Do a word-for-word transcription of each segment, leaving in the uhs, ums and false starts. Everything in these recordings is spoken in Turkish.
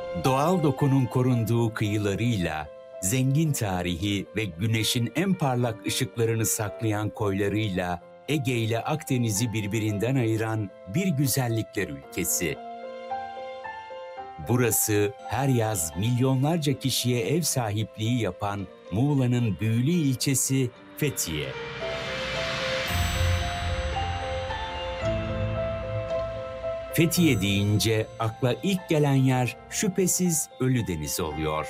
Doğal dokunun korunduğu kıyılarıyla, zengin tarihi ve güneşin en parlak ışıklarını saklayan koylarıyla Ege ile Akdeniz'i birbirinden ayıran bir güzellikler ülkesi. Burası her yaz milyonlarca kişiye ev sahipliği yapan Muğla'nın büyülü ilçesi Fethiye. Fethiye deyince akla ilk gelen yer şüphesiz Ölüdeniz oluyor.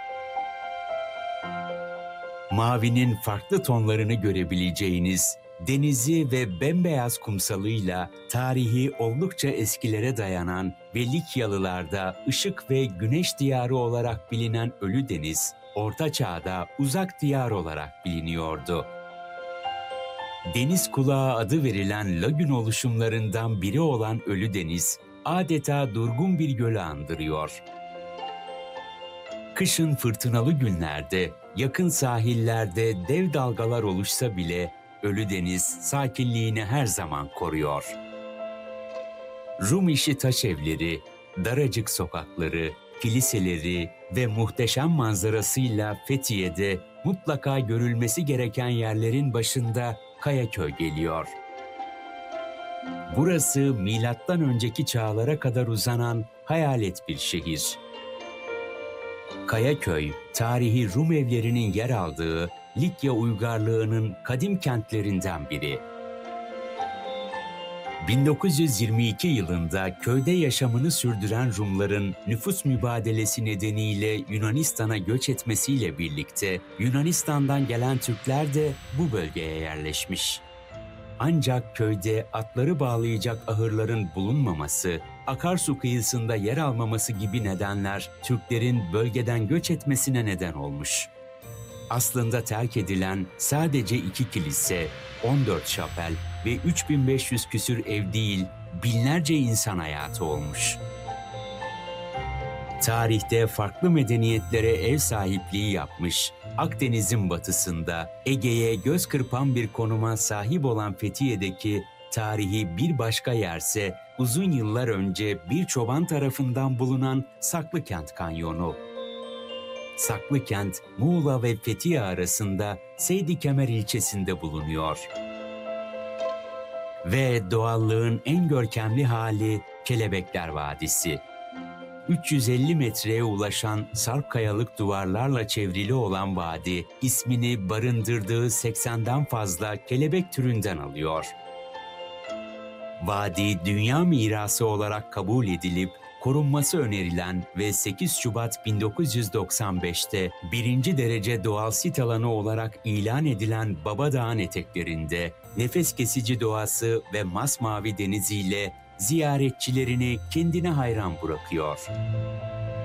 Mavinin farklı tonlarını görebileceğiniz denizi ve bembeyaz kumsalıyla tarihi oldukça eskilere dayanan ve Likyalılarda ışık ve güneş diyarı olarak bilinen Ölüdeniz, Orta Çağ'da uzak diyar olarak biliniyordu. Deniz kulağı adı verilen lagün oluşumlarından biri olan Ölüdeniz, adeta durgun bir gölü andırıyor. Kışın fırtınalı günlerde, yakın sahillerde dev dalgalar oluşsa bile Ölüdeniz sakinliğini her zaman koruyor. Rum işi taş evleri, daracık sokakları, kiliseleri ve muhteşem manzarasıyla Fethiye'de mutlaka görülmesi gereken yerlerin başında Kayaköy geliyor. Burası milattan önceki çağlara kadar uzanan hayalet bir şehir. Kayaköy, tarihi Rum evlerinin yer aldığı Likya uygarlığının kadim kentlerinden biri. bin dokuz yüz yirmi iki yılında köyde yaşamını sürdüren Rumların nüfus mübadelesi nedeniyle Yunanistan'a göç etmesiyle birlikte Yunanistan'dan gelen Türkler de bu bölgeye yerleşmiş. Ancak köyde atları bağlayacak ahırların bulunmaması, akarsu kıyısında yer almaması gibi nedenler Türklerin bölgeden göç etmesine neden olmuş. Aslında terk edilen sadece iki kilise, on dört şapel ve üç bin beş yüz küsür ev değil, binlerce insan hayatı olmuş. Tarihte farklı medeniyetlere ev sahipliği yapmış, Akdeniz'in batısında Ege'ye göz kırpan bir konuma sahip olan Fethiye'deki tarihi bir başka yerse uzun yıllar önce bir çoban tarafından bulunan Saklıkent Kanyonu. Saklıkent, Muğla ve Fethiye arasında Seydikemer ilçesinde bulunuyor. Ve doğallığın en görkemli hali Kelebekler Vadisi. üç yüz elli metreye ulaşan sarp kayalık duvarlarla çevrili olan vadi, ismini barındırdığı seksenden fazla kelebek türünden alıyor. Vadi, dünya mirası olarak kabul edilip korunması önerilen ve sekiz Şubat bin dokuz yüz doksan beşte birinci derece doğal sit alanı olarak ilan edilen Babadağ'ın eteklerinde nefes kesici doğası ve masmavi deniziyle ziyaretçilerini kendine hayran bırakıyor.